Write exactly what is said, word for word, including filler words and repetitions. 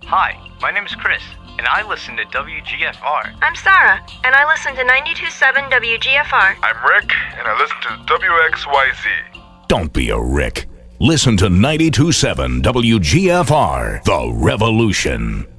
Hi, my name is Chris, and I listen to W G F R. I'm Sarah, and I listen to ninety-two point seven W G F R. I'm Rick, and I listen to W X Y Z. Don't be a Rick. Listen to ninety-two point seven W G F R, The Revolution.